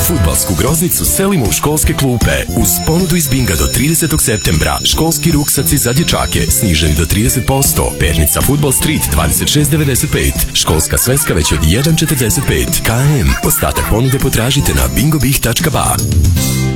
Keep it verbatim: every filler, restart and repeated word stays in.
Fudbalsku groznicu selimo u školske klupe. Uz ponudu iz Binga do tridesetog septembra. Školski ruksaci za dječake sniženi do trideset posto. Pernica Football Street dvadeset šest devedeset pet. Školska sveska već od jedan četrdeset pet. K M. Ostatak ponude potražite na bingobih tačka ba.